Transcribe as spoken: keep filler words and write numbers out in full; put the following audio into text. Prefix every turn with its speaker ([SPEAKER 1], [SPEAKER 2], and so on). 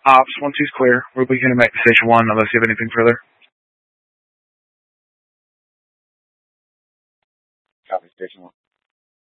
[SPEAKER 1] Ops, one two's clear. We'll be getting back to station one unless you have anything further.
[SPEAKER 2] Copy, station one.